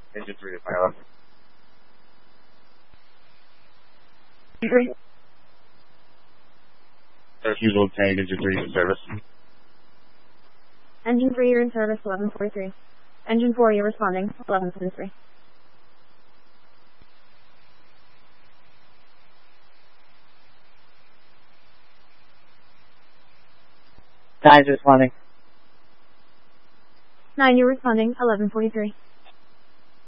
Engine 3 to pilot. Usual tank, Engine 3 in service. Engine 3, you're in service, 1143. Engine 4, you're responding, 1173. Nine's responding. 9, you're responding, 1143.